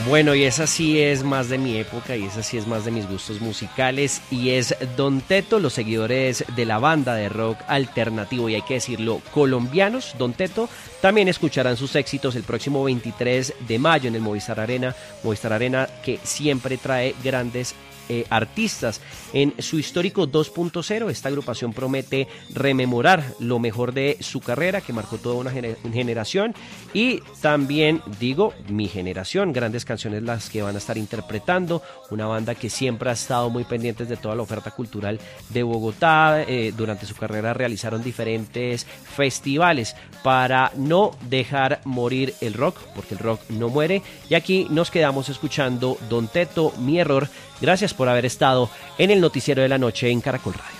Bueno, y esa sí es más de mi época y esa sí es más de mis gustos musicales y es Don Teto, los seguidores de la banda de rock alternativo y hay que decirlo, colombianos. Don Teto también escucharán sus éxitos el próximo 23 de mayo en el Movistar Arena que siempre trae grandes artistas. En su histórico 2.0, esta agrupación promete rememorar lo mejor de su carrera que marcó toda una generación y también, digo, mi generación, grandes canciones las que van a estar interpretando, una banda que siempre ha estado muy pendientes de toda la oferta cultural de Bogotá. Durante su carrera realizaron diferentes festivales para no dejar morir el rock, porque el rock no muere, y aquí nos quedamos escuchando Don Teto, Mi Error. Gracias por haber estado en el Noticiero de la Noche en Caracol Radio.